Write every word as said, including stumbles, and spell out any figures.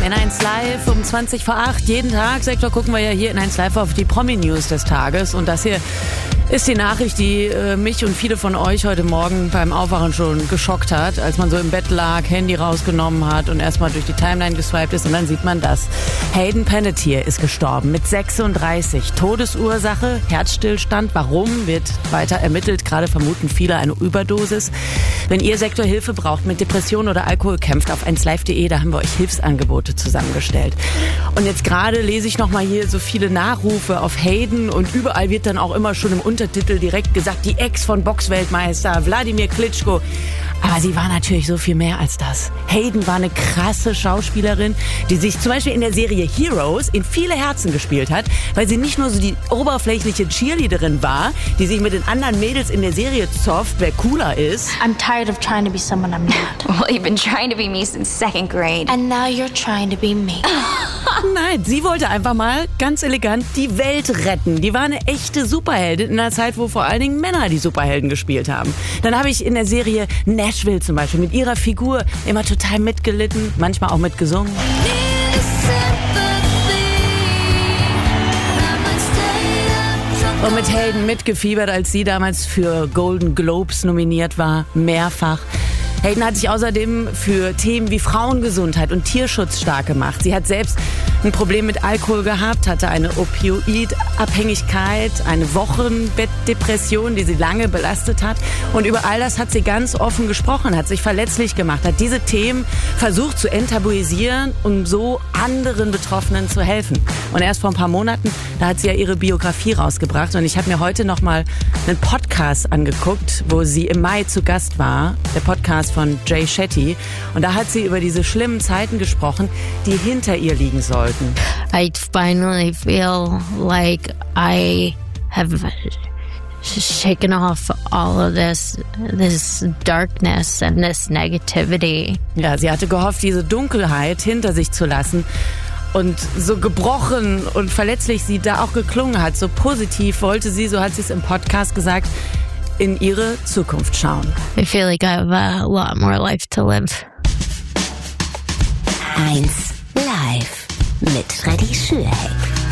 N eins Live um zwanzig vor acht. Jeden Tag, Sektor, gucken wir ja hier in eins Live auf die Promi-News des Tages. Und das hier ist die Nachricht, die äh, mich und viele von euch heute Morgen beim Aufwachen schon geschockt hat, als man so im Bett lag, Handy rausgenommen hat und erstmal durch die Timeline geswiped ist und dann sieht man das. Hayden Panettiere ist gestorben mit sechsunddreißig. Todesursache, Herzstillstand. Warum, wird weiter ermittelt. Gerade vermuten viele eine Überdosis. Wenn ihr Sektor Hilfe braucht, mit Depressionen oder Alkohol kämpft, auf eins live punkt de, da haben wir euch Hilfsangebote zusammengestellt. Und jetzt gerade lese ich nochmal hier so viele Nachrufe auf Hayden und überall wird dann auch immer schon im Untertitel direkt gesagt, die Ex von Boxweltmeister Wladimir Klitschko. Aber sie war natürlich so viel mehr als das. Hayden war eine krasse Schauspielerin, die sich zum Beispiel in der Serie Heroes in viele Herzen gespielt hat, weil sie nicht nur so die oberflächliche Cheerleaderin war, die sich mit den anderen Mädels in der Serie zofft, wer cooler ist. I'm tired of trying to be someone I'm not. Well, you've been trying to be me since second grade. And now you're trying to be me. Nein, sie wollte einfach mal ganz elegant die Welt retten. Die war eine echte Superheldin in einer Zeit, wo vor allen Dingen Männer die Superhelden gespielt haben. Dann habe ich in der Serie Nashville zum Beispiel mit ihrer Figur immer total mitgelitten, manchmal auch mitgesungen. Und mit Hayden mitgefiebert, als sie damals für Golden Globes nominiert war, mehrfach. Hayden hat sich außerdem für Themen wie Frauengesundheit und Tierschutz stark gemacht. Sie hat selbst ein Problem mit Alkohol gehabt, hatte eine Opioidabhängigkeit, eine Wochenbettdepression, die sie lange belastet hat. Und über all das hat sie ganz offen gesprochen, hat sich verletzlich gemacht, hat diese Themen versucht zu enttabuisieren, um so anderen Betroffenen zu helfen. Und erst vor ein paar Monaten, da hat sie ja ihre Biografie rausgebracht. Und ich habe mir heute noch mal einen Podcast angeguckt, wo sie im Mai zu Gast war. Der Podcast von Jay Shetty. Und da hat sie über diese schlimmen Zeiten gesprochen, die hinter ihr liegen sollten. I finally feel like I have shaken off all of this, this darkness and this negativity. Ja, sie hatte gehofft, diese Dunkelheit hinter sich zu lassen. Und so gebrochen und verletzlich sie da auch geklungen hat, so positiv wollte sie, so hat sie es im Podcast gesagt, in ihre Zukunft schauen. I feel like I have a lot more life to live. eins Live mit Freddy Schürheck.